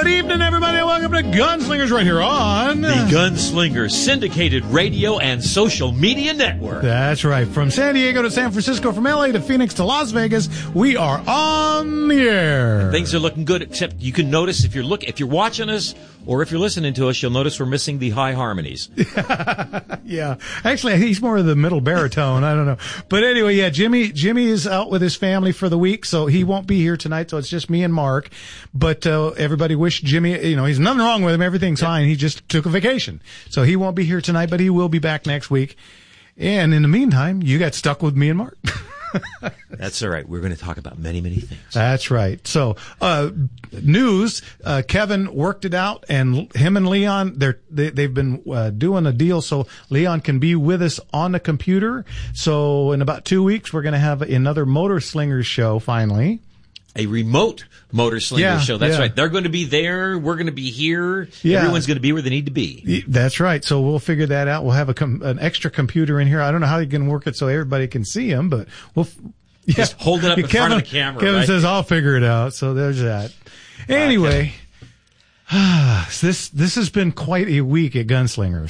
Good evening, everybody. Welcome to Gunslingers right here on the Gunslingers syndicated radio and social media network. That's right. From San Diego to San Francisco, from LA to Phoenix to Las Vegas, we are on the air. Things are looking good, except you can notice if you're watching us or if you're listening to us, you'll notice we're missing the high harmonies. Yeah. Actually, he's more of the middle baritone. I don't know. But anyway, yeah, Jimmy is out with his family for the week, so he won't be here tonight, so it's just me and Mark. But everybody wish Jimmy, he's nothing wrong with him. Everything's fine. He just took a vacation. So he won't be here tonight, but he will be back next week. And in the meantime, you got stuck with me and Mark. That's all right. We're going to talk about many, many things. That's right. So, news, Kevin worked it out, and him and Leon, they've been doing a deal so Leon can be with us on the computer. So in about 2 weeks, we're going to have another Motor Slingers show finally. A remote Motor Slingers show. That's right. They're going to be there. We're going to be here. Yeah. Everyone's going to be where they need to be. That's right. So we'll figure that out. We'll have an extra computer in here. I don't know how you can work it so everybody can see him, but we'll just hold it up in front of the camera. Kevin says, I'll figure it out. So there's that. Anyway, this has been quite a week at Gunslingers.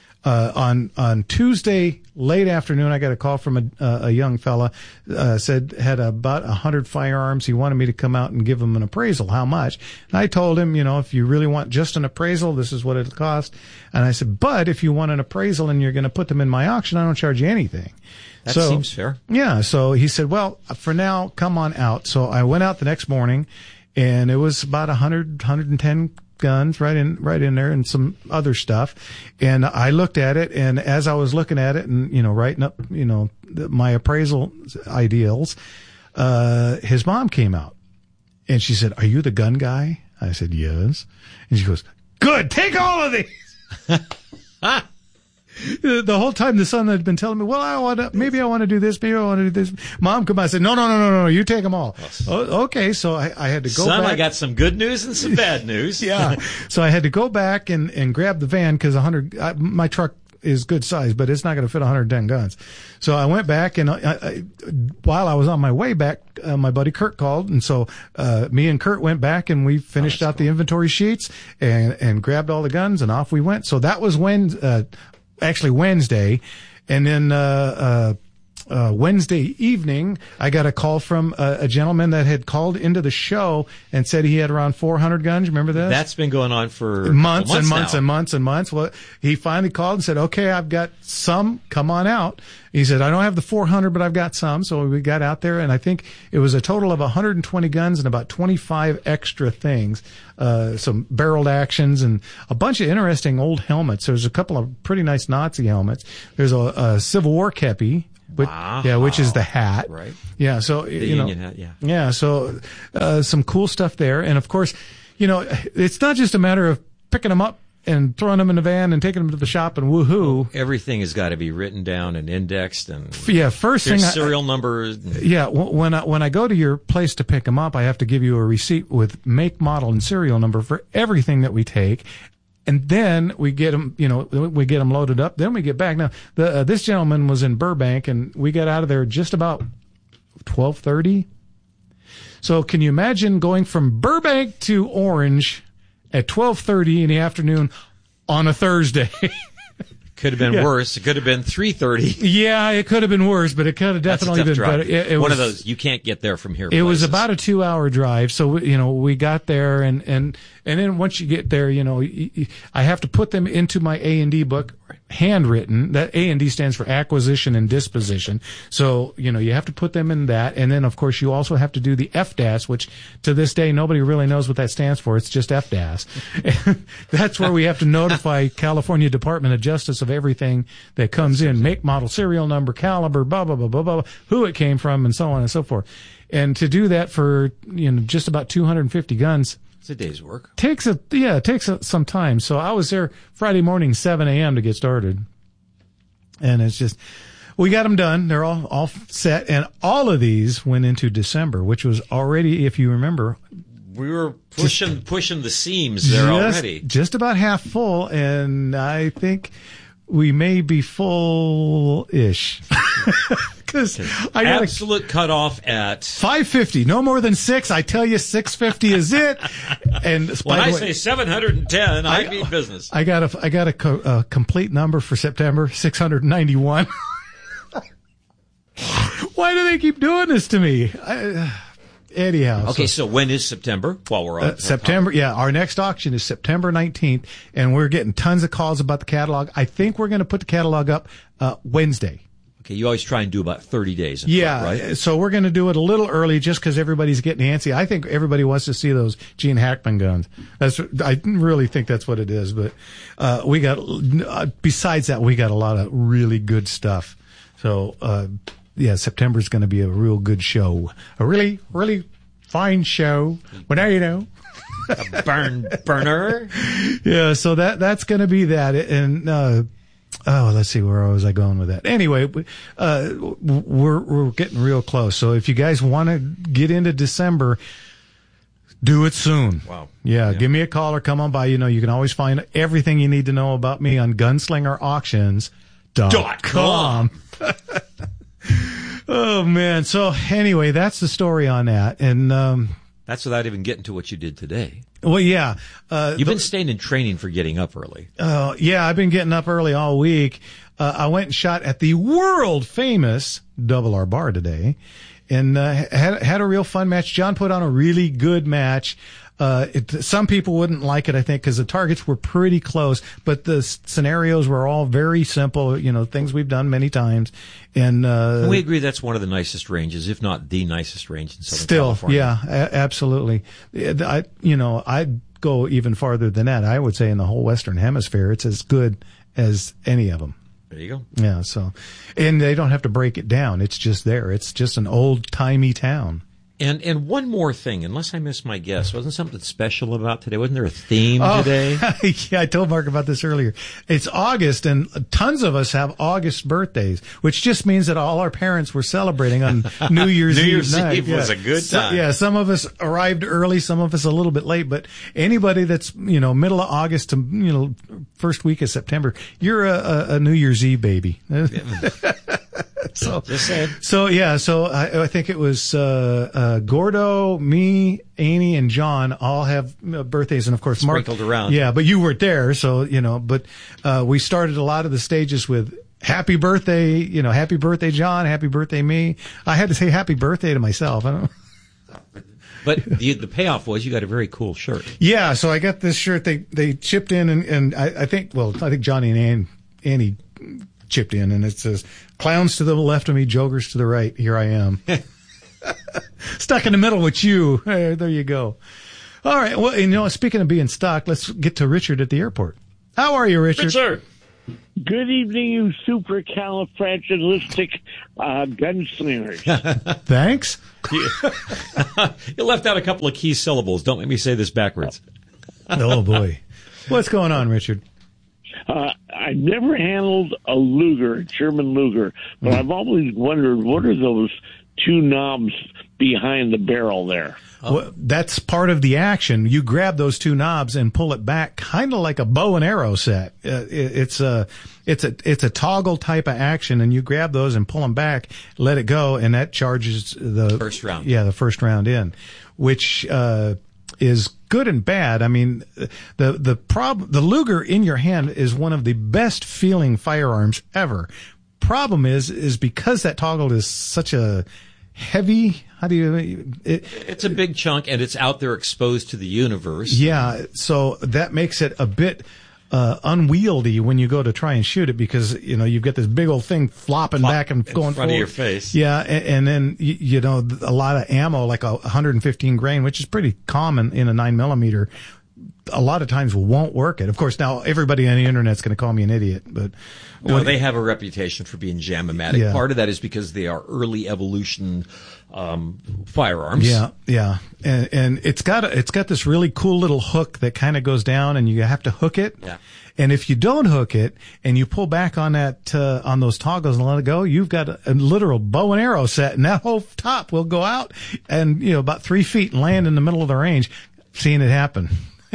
On Tuesday late afternoon, I got a call from a young fella, said had about 100 firearms. He wanted me to come out and give him an appraisal. How much? And I told him, if you really want just an appraisal, this is what it'll cost. And I said, but if you want an appraisal and you're going to put them in my auction, I don't charge you anything. That seems fair. Yeah. So he said, well, for now, come on out. So I went out the next morning, and it was about 110 guns right in there, and some other stuff. And I looked at it, and as I was looking at it and, writing up, my appraisal ideals, his mom came out and she said, "Are you the gun guy?" I said, "Yes." And she goes, "Good, take all of these." The whole time the son had been telling me, well, maybe I want to do this, maybe I want to do this. Mom come by and said, no, you take them all. Okay, so I had to go back. I got some good news and some bad news. Yeah. So I had to go back and grab the van because my truck is good size, but it's not going to fit 110 guns. So I went back, and while I was on my way back, my buddy Kurt called, and so me and Kurt went back and we finished out the inventory sheets and grabbed all the guns, and off we went. So that was Wednesday, and then Wednesday evening, I got a call from a gentleman that had called into the show and said he had around 400 guns. Remember that? That's been going on for months and months. Well, he finally called and said, "Okay, I've got some. Come on out." He said, "I don't have the 400, but I've got some." So we got out there, and I think it was a total of 120 guns and about 25 extra things, some barreled actions and a bunch of interesting old helmets. There's a couple of pretty nice Nazi helmets. There's a Civil War kepi. Which is the hat. Right. Yeah. So, the Union hat, yeah. Yeah. So, some cool stuff there. And of course, it's not just a matter of picking them up and throwing them in the van and taking them to the shop and woohoo. Everything has got to be written down and indexed and first thing serial numbers. When I go to your place to pick them up, I have to give you a receipt with make, model, and serial number for everything that we take. And then we get them, loaded up. Then we get back. Now, this gentleman was in Burbank, and we got out of there just about 12:30. So can you imagine going from Burbank to Orange at 12:30 in the afternoon on a Thursday? Could have been worse. It could have been 3:30. Yeah, it could have been worse, but it could have definitely been better. It One of those you can't get there from here. It was about a 2-hour drive, so we got there, and then once you get there, I have to put them into my A&D book, handwritten. That A&D stands for acquisition and disposition. So you have to put them in that, and then of course you also have to do the FDAS, which to this day nobody really knows what that stands for. It's just FDAS. That's where we have to notify California Department of Justice of everything that comes in, make, model, serial number, caliber, blah, blah, blah, blah, blah, who it came from, and so on and so forth. And to do that for, just about 250 guns. It's a day's work. Takes some time. So I was there Friday morning, 7 a.m. to get started. And it's just, we got them done. They're all set. And all of these went into December, which was already, if you remember, we were pushing the seams there already. Just about half full, and I think we may be full-ish. Because I got absolute cutoff at 550. No more than 6. I tell you, 650 is it. And when I say 710, I mean business. I got a complete number for September, 691. Why do they keep doing this to me? Anyhow. Okay, so when is September? While we're on September, yeah. Our next auction is September 19th, and we're getting tons of calls about the catalog. I think we're going to put the catalog up Wednesday. Okay, you always try and do about 30 days. Yeah, front, right? So we're going to do it a little early just because everybody's getting antsy. I think everybody wants to see those Gene Hackman guns. I really think that's what it is. But we got, besides that, we got a lot of really good stuff. So, September's going to be a real good show. A really, really fine show. But now you know. A burner. Yeah, so that's going to be that. And, let's see, where was I going with that? Anyway, we're getting real close. So if you guys want to get into December, do it soon. Wow. Yeah, give me a call or come on by. You know, you can always find everything you need to know about me on gunslingerauctions.com. Oh man. So anyway, that's the story on that. And, that's without even getting to what you did today. Well, yeah. You've been staying in training for getting up early. Yeah, I've been getting up early all week. I went and shot at the world famous Double R Bar today and, had a real fun match. John put on a really good match. Some people wouldn't like it, I think, because the targets were pretty close, but the scenarios were all very simple, you know, things we've done many times. And we agree that's one of the nicest ranges, if not the nicest range in Southern California. Yeah, absolutely. I'd go even farther than that. I would say in the whole Western Hemisphere, it's as good as any of them. There you go. Yeah, so, and they don't have to break it down. It's just there. It's just an old-timey town. And one more thing, unless I missed my guess, wasn't something special about today? Wasn't there a theme today? Yeah, I told Mark about this earlier. It's August, and tons of us have August birthdays, which just means that all our parents were celebrating on New Year's Eve night. Eve was a good time. Some of us arrived early, some of us a little bit late, but anybody that's, middle of August to, first week of September, you're a New Year's Eve baby. So I think it was Gordo, me, Annie, and John all have birthdays, and of course Mark sprinkled around. Yeah, but you weren't there, so but we started a lot of the stages with happy birthday, happy birthday John, happy birthday me. I had to say happy birthday to myself. I don't know. But the payoff was you got a very cool shirt. Yeah, so I got this shirt. They chipped in, and I think Johnny and Annie chipped in, and it says, "Clowns to the left of me, jokers to the right. Here I am." Stuck in the middle with you. There you go. All right. Well, speaking of being stuck, let's get to Richard at the airport. How are you, Richard? Richard. Good evening, you supercalifragilistic gunslingers. Thanks. You left out a couple of key syllables. Don't make me say this backwards. Oh, boy. What's going on, Richard? I've never handled a Luger, German Luger, but I've always wondered, what are those two knobs behind the barrel there? Well, that's part of the action. You grab those two knobs and pull it back, kind of like a bow and arrow set. It's a toggle type of action, and you grab those and pull them back, let it go, and that charges the first round. Yeah, the first round in, which is good and bad. I mean, the Luger in your hand is one of the best feeling firearms ever. Problem is because that toggle is such a heavy, it's a big chunk, and it's out there exposed to the universe. Yeah, so that makes it a bit unwieldy when you go to try and shoot it, because you've got this big old thing flopping back and going in front forward. Of your face. Yeah, and then a lot of ammo, like 115 grain, which is pretty common in a 9mm. A lot of times won't work it. Of course, now everybody on the internet's going to call me an idiot, but no, they have a reputation for being jam-o-matic. Yeah. Part of that is because they are early evolution firearms. Yeah, and it's got this really cool little hook that kind of goes down, and you have to hook it. Yeah. And if you don't hook it and you pull back on that on those toggles and let it go, you've got a literal bow and arrow set, and that whole top will go out and about 3 feet and land in the middle of the range. Seeing it happen.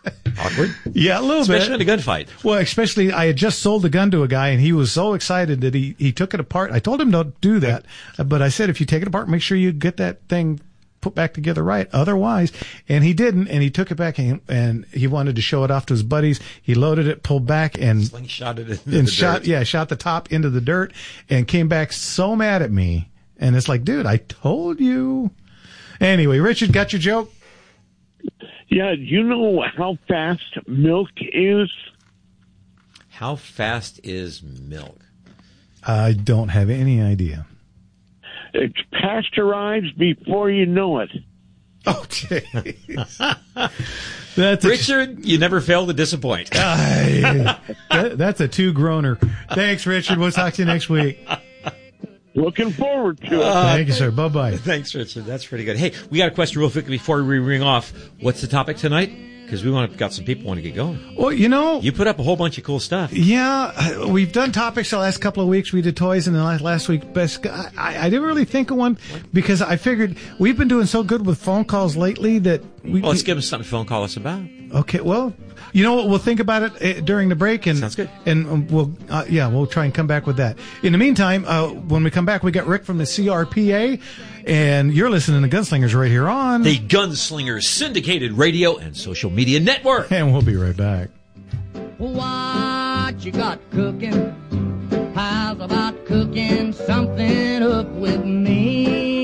Awkward. Yeah, a little especially bit. in a gunfight. Well, especially I had just sold a gun to a guy, and he was so excited that he took it apart. I told him don't do that, but I said if you take it apart, make sure you get that thing put back together right. Otherwise, and he didn't, and he took it back, and he wanted to show it off to his buddies. He loaded it, pulled back, and slingshot it into the dirt. Shot the top into the dirt, and came back so mad at me. And it's like, dude, I told you. Anyway, Richard, got your joke? Yeah, you know how fast milk is? How fast is milk? I don't have any idea. It's pasteurized before you know it. Oh, jeez. Richard, you never fail to disappoint. That's a two-groaner. Thanks, Richard. We'll talk to you next week. Looking forward to it. Thank you, sir. Bye-bye. Thanks, Richard. That's pretty good. Hey, we got a question real quick before we ring off. What's the topic tonight? Because got some people want to get going. Well, you put up a whole bunch of cool stuff. Yeah, we've done topics the last couple of weeks. We did toys, and then last week, I didn't really think of one because I figured we've been doing so good with phone calls lately that let's give them something to phone call us about. Okay, well, you know what? We'll think about it during the break, and sounds good. And we'll try and come back with that. In the meantime, when we come back, we got Rick from the CRPA, and you're listening to Gunslingers right here on the Gunslingers Syndicated Radio and Social Media Network. And we'll be right back. What you got cooking? How's about cooking something up with me?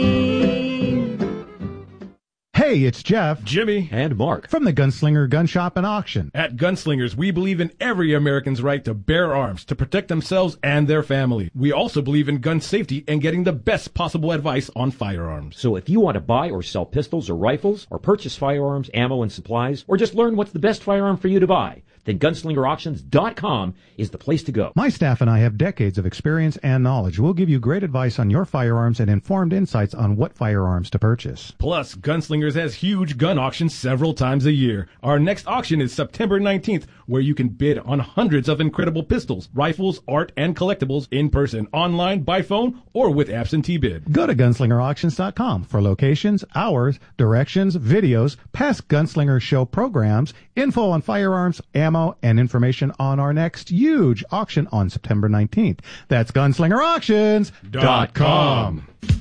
Hey, it's Jeff, Jimmy, and Mark from the Gunslinger Gun Shop and Auction. At Gunslingers, we believe in every American's right to bear arms to protect themselves and their family. We also believe in gun safety and getting the best possible advice on firearms. So if you want to buy or sell pistols or rifles, or purchase firearms, ammo, and supplies, or just learn what's the best firearm for you to buy, then GunslingerAuctions.com is the place to go. My staff and I have decades of experience and knowledge. We'll give you great advice on your firearms and informed insights on what firearms to purchase. Plus, Gunslingers has huge gun auctions several times a year. Our next auction is September 19th, where you can bid on hundreds of incredible pistols, rifles, art, and collectibles in person, online, by phone, or with absentee bid. Go to GunslingerAuctions.com for locations, hours, directions, videos, past Gunslinger show programs, info on firearms, ammo, and information on our next huge auction on September 19th. That's GunslingerAuctions.com.